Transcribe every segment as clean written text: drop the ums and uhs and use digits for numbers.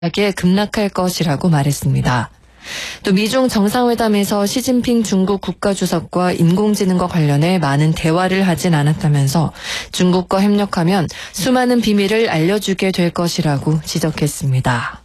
급락할 것이라고 말했습니다. 또 미중 정상회담에서 시진핑 중국 국가주석과 인공지능과 관련해 많은 대화를 하진 않았다면서 중국과 협력하면 수많은 비밀을 알려주게 될 것이라고 지적했습니다.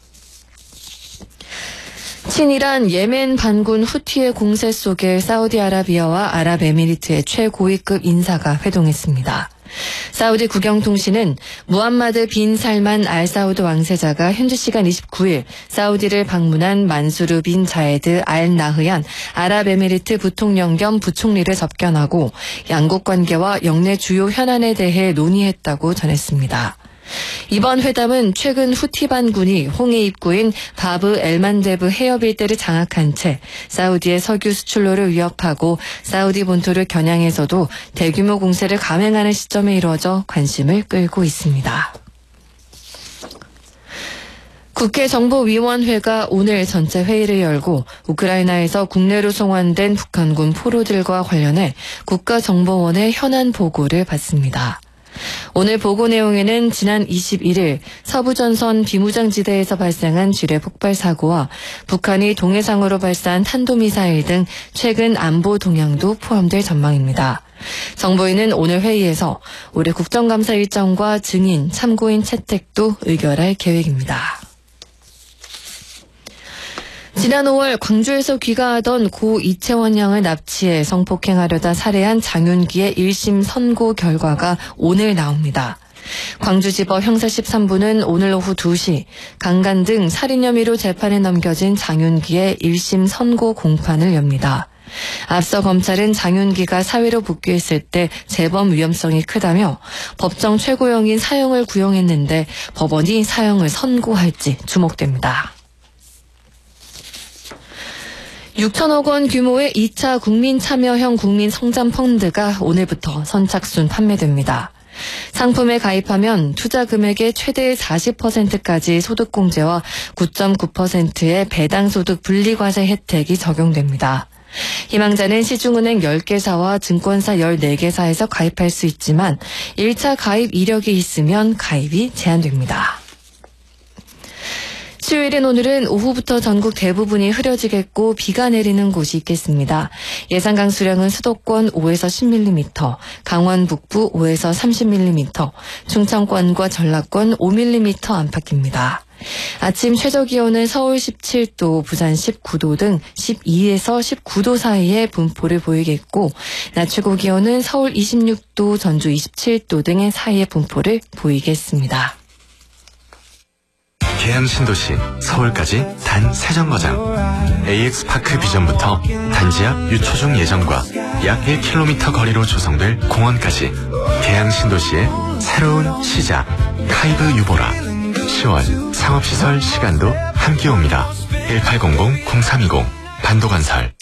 친이란 예멘 반군 후티의 공세 속에 사우디아라비아와 아랍에미리트의 최고위급 인사가 회동했습니다. 사우디 국영통신은 무함마드 빈 살만 알 사우드 왕세자가 현지 시간 29일 사우디를 방문한 만수르 빈 자예드 알 나흐얀 아랍에미리트 부통령 겸 부총리를 접견하고 양국 관계와 역내 주요 현안에 대해 논의했다고 전했습니다. 이번 회담은 최근 후티 반군이 홍해 입구인 바브 엘만데브 해협 일대를 장악한 채 사우디의 석유 수출로를 위협하고 사우디 본토를 겨냥해서도 대규모 공세를 감행하는 시점에 이루어져 관심을 끌고 있습니다. 국회 정보위원회가 오늘 전체 회의를 열고 우크라이나에서 국내로 송환된 북한군 포로들과 관련해 국가정보원의 현안 보고를 받습니다. 오늘 보고 내용에는 지난 21일 서부전선 비무장지대에서 발생한 지뢰 폭발 사고와 북한이 동해상으로 발사한 탄도미사일 등 최근 안보 동향도 포함될 전망입니다. 정보위는 오늘 회의에서 올해 국정감사 일정과 증인, 참고인 채택도 의결할 계획입니다. 지난 5월 광주에서 귀가하던 고 이채원 양을 납치해 성폭행하려다 살해한 장윤기의 1심 선고 결과가 오늘 나옵니다. 광주지법 형사 13부는 오늘 오후 2시 강간 등 살인 혐의로 재판에 넘겨진 장윤기의 1심 선고 공판을 엽니다. 앞서 검찰은 장윤기가 사회로 복귀했을 때 재범 위험성이 크다며 법정 최고형인 사형을 구형했는데 법원이 사형을 선고할지 주목됩니다. 6천억 원 규모의 2차 국민참여형 국민성장펀드가 오늘부터 선착순 판매됩니다. 상품에 가입하면 투자 금액의 최대 40%까지 소득공제와 9.9%의 배당소득 분리과세 혜택이 적용됩니다. 희망자는 시중은행 10개사와 증권사 14개사에서 가입할 수 있지만 1차 가입 이력이 있으면 가입이 제한됩니다. 수요일인 오늘은 오후부터 전국 대부분이 흐려지겠고 비가 내리는 곳이 있겠습니다. 예상 강수량은 수도권 5에서 10mm, 강원 북부 5에서 30mm, 충청권과 전라권 5mm 안팎입니다. 아침 최저기온은 서울 17도, 부산 19도 등 12에서 19도 사이의 분포를 보이겠고 낮 최고기온은 서울 26도, 전주 27도 등의 사이의 분포를 보이겠습니다. 계양 신도시 서울까지 단 3정거장 AX파크 비전부터 단지 앞 유초중 예정과 약 1km 거리로 조성될 공원까지 계양 신도시의 새로운 시작 카이브 유보라 10월 상업시설 시간도 함께 옵니다. 1800-0320 반도건설